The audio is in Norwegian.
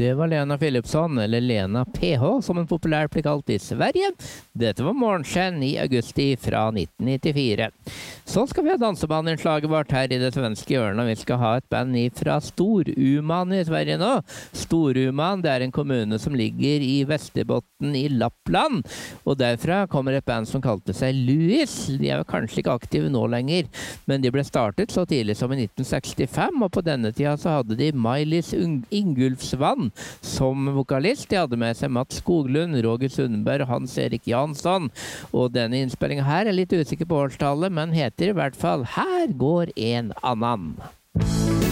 Det var Lena Philipsson, eller Lena PH, som hun populært ble kalt i Sverige. Dette var Morgenskjær i augusti fra 1994. Så skal vi ha dansebandeinnslaget vårt her i det svenske hjørnet. Vi skal ha et band fra Storuman i Sverige nå. Storuman, det er en kommune som ligger i Västerbotten i Lappland. Og derfra kommer et band som kalte seg Louis. De er jo kanskje ikke aktive nå lenger, men de ble startet så tidlig som i 1965, og på denne tida så hadde de Maj-Lis Ingulfsvann som vokalist. De hadde med seg Mats Skoglund, Roger Sundberg og Hans Erik Jansson. Og denne innspillingen her er litt usikker på årstallet, men heter i hvert fall Her går en annan.